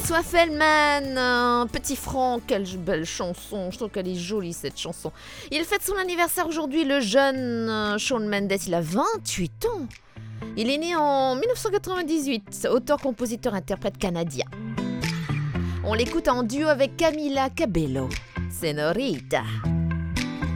François Feldman, Petit Franck, quelle belle chanson, je trouve qu'elle est jolie cette chanson. Il fête son anniversaire aujourd'hui, le jeune Shawn Mendes, il a 28 ans. Il est né en 1998, auteur, compositeur, interprète canadien. On l'écoute en duo avec Camila Cabello, Senorita.